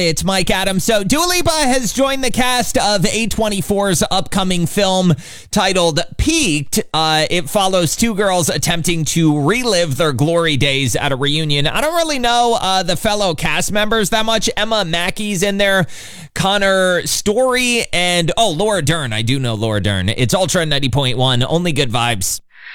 It's Mike Adams. So Dua Lipa has joined the cast of A24's upcoming film titled Peaked. It follows two girls attempting to relive their glory days at a reunion. I don't really know the fellow cast members that much. Emma Mackey's in there, Connor Story, and Laura Dern. I do know Laura Dern. It's Ultra 90.1. Only good vibes.